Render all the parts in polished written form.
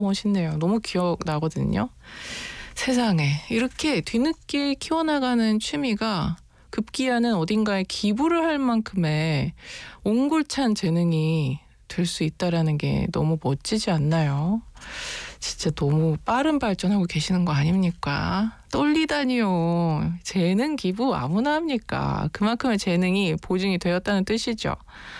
멋있네요. 너무 기억나거든요. 세상에 이렇게 뒤늦게 키워나가는 취미가 급기야는 어딘가에 기부를 할 만큼의 옹골찬 재능이 될 수 있다라는 게 너무 멋지지 않나요? 진짜 너무 빠른 발전하고 계시는 거 아닙니까? 떨리다니요. 재능 기부 아무나 합니까? 그만큼의 재능이 보증이 되었다는 뜻이죠.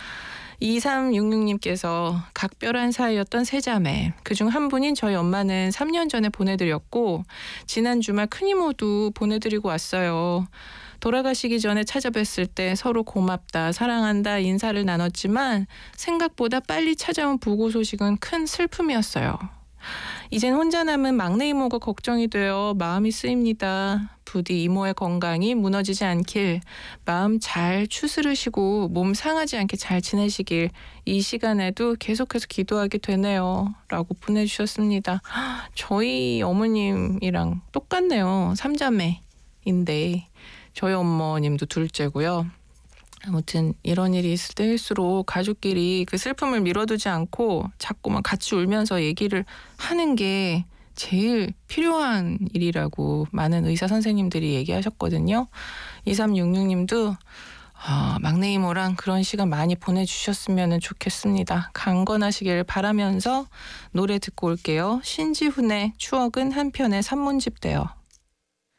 2366님께서 각별한 사이였던 세 자매, 그중 한 분인 저희 엄마는 3년 전에 보내드렸고 지난 주말 큰이모도 보내드리고 왔어요. 돌아가시기 전에 찾아뵀을 때 서로 고맙다, 사랑한다 인사를 나눴지만 생각보다 빨리 찾아온 부고 소식은 큰 슬픔이었어요. 이젠 혼자 남은 막내 이모가 걱정이 되어 마음이 쓰입니다. 부디 이모의 건강이 무너지지 않길, 마음 잘 추스르시고 몸 상하지 않게 잘 지내시길 이 시간에도 계속해서 기도하게 되네요. 라고 보내주셨습니다. 저희 어머님이랑 똑같네요. 삼자매인데 저희 어머님도 둘째고요. 아무튼 이런 일이 있을 때일수록 가족끼리 그 슬픔을 미뤄두지 않고 자꾸만 같이 울면서 얘기를 하는 게 제일 필요한 일이라고 많은 의사 선생님들이 얘기하셨거든요. 2366님도 막내 이모랑 그런 시간 많이 보내주셨으면 좋겠습니다. 강건하시길 바라면서 노래 듣고 올게요. 신지훈의 추억은 한편의 산문집 돼요.